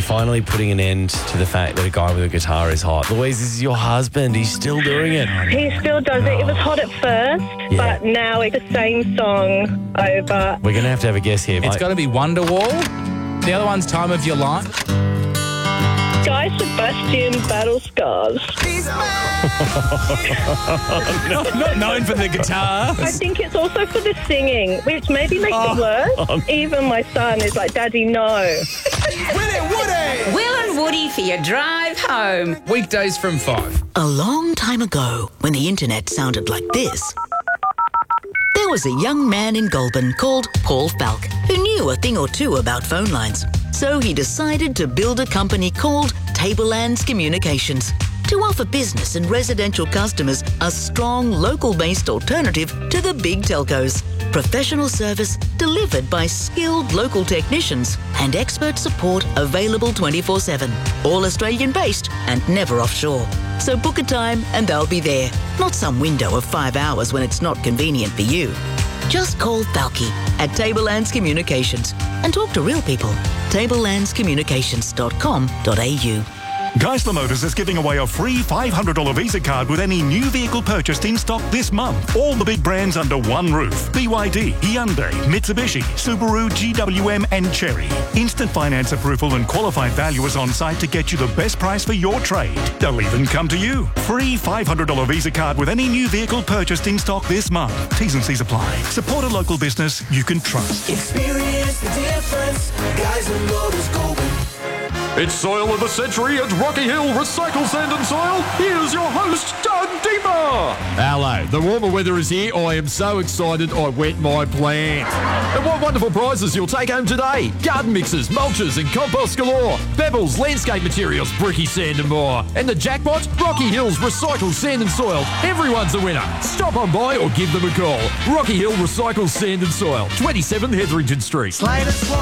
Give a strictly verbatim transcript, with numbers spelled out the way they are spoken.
finally putting an end to the fact that a guy with a guitar is hot. Louise, this is your husband. He's still doing it. He still does it. It was hot at first, Yeah. but now it's the same song over. We're going to have to have a guess here. It's Mike. got to be Wonderwall. The other one's Time of Your Life. Guy Sebastian Battle Scars. not, not known for the guitar. I think it's also for the singing, which maybe makes Oh. it worse. Even my son is like, Daddy, no. Will and Woody for your drive home. Weekdays from five. A long time ago, when the internet sounded like this, there was a young man in Goulburn called Paul Falk who knew a thing or two about phone lines. So he decided to build a company called Tablelands Communications to offer business and residential customers a strong local-based alternative to the big telcos. Professional service delivered by skilled local technicians and expert support available twenty-four seven. All Australian-based and never offshore. So book a time and they'll be there. Not some window of five hours when it's not convenient for you. Just call Falky at Tablelands Communications and talk to real people. tablelands communications dot com dot a u. Geisler Motors is giving away a free five hundred dollars Visa card with any new vehicle purchased in stock this month. All the big brands under one roof. B Y D, Hyundai, Mitsubishi, Subaru, G W M and Chery. Instant finance approval and qualified valuers on site to get you the best price for your trade. They'll even come to you. Free five hundred dollars Visa card with any new vehicle purchased in stock this month. T's and C's apply. Support a local business you can trust. Experience the difference. Geisler Motors Goulburn. It's Soil of the Century at Rocky Hill Recycle Sand and Soil. Here's your host, Doug Deemer. Hello, the warmer weather is here. I am so excited I wet my plants. And what wonderful prizes you'll take home today. Garden mixers, mulches and compost galore. Pebbles, landscape materials, bricky sand and more. And the jackpot, Rocky Hills Recycle Sand and Soil. Everyone's a winner. Stop on by or give them a call. Rocky Hill Recycle Sand and Soil, twenty-seven Hetherington Street. Slide and slide.